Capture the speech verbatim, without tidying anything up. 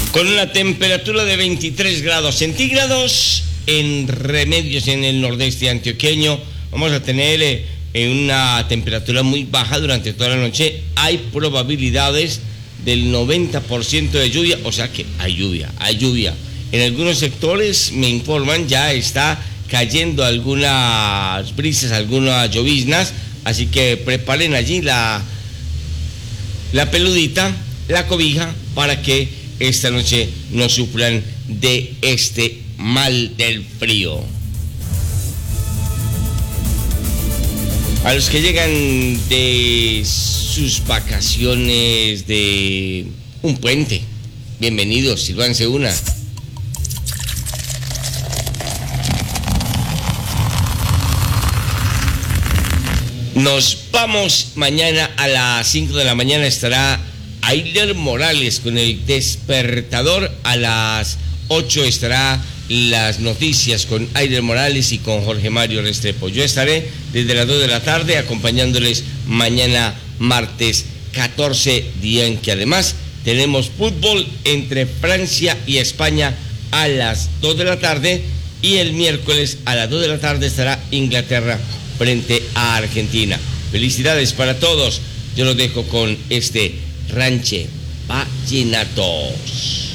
Con una temperatura de veintitrés grados centígrados en Remedios, en el nordeste antioqueño. Vamos a tener eh, una temperatura muy baja durante toda la noche. Hay probabilidades del noventa por ciento de lluvia, o sea que hay lluvia, hay lluvia. En algunos sectores, me informan, ya está cayendo algunas brisas, algunas lloviznas, así que preparen allí la, la peludita, la cobija, para que esta noche no sufran de este mal del frío. A los que llegan de sus vacaciones de un puente, bienvenidos, sírvanse una. Nos vamos mañana a las cinco de la mañana. Estará Ayler Morales con el despertador. A las ocho estará las noticias con Ayler Morales y con Jorge Mario Restrepo. Yo estaré desde las dos de la tarde acompañándoles mañana martes catorce, día en que además tenemos fútbol entre Francia y España a las dos de la tarde, y el miércoles a las dos de la tarde estará Inglaterra frente a Argentina. Felicidades para todos. Yo los dejo con este Ranche Vallenatos.